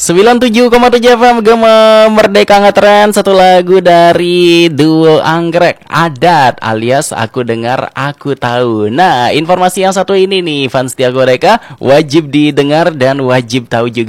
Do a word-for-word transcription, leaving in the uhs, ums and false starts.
sembilan puluh tujuh koma tujuh F M Gema Merdeka Ngetren. Satu lagu dari duo Anggrek, Adat alias Aku Dengar Aku Tahu. Nah, informasi yang satu ini nih fans Tiago Reka wajib didengar dan wajib tahu juga